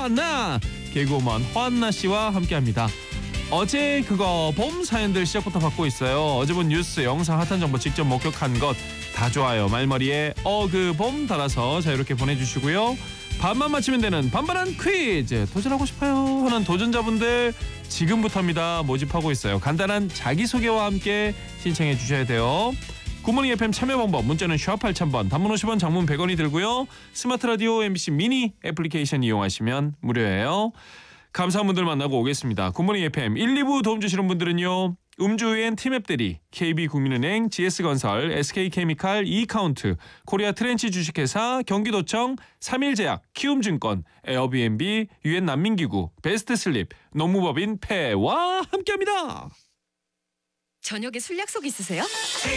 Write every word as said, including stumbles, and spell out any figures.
화나 개그우먼 화나 씨와 함께합니다. 어제 그거 봄 사연들 시작부터 받고 있어요. 어제 본 뉴스, 영상, 핫한 정보 직접 목격한 것 다 좋아요. 말머리에 어 그 봄 달아서 자유롭게 보내주시고요. 반만 맞히면 되는 반반한 퀴즈 도전하고 싶어요 하는 도전자분들 지금부터입니다. 모집하고 있어요. 간단한 자기소개와 함께 신청해 주셔야 돼요. 굿모닝 에프엠 참여 방법 문자는 샵 팔천 번, 단문 오십 원, 장문 백 원이 들고요. 스마트 라디오 엠비씨 미니 애플리케이션 이용하시면 무료예요. 감사한 분들 만나고 오겠습니다. 굿모닝 에프엠 일, 이 부 도움 주시는 분들은요. 음주위엔 티맵대리, 케이비국민은행, 지에스건설, 에스케이케미칼, 이카운트, 코리아 트렌치 주식회사, 경기도청, 삼일제약, 키움증권, 에어비앤비, 유엔 난민기구, 베스트슬립, 노무법인 폐와 함께합니다. 저녁에 술 약속 있으세요?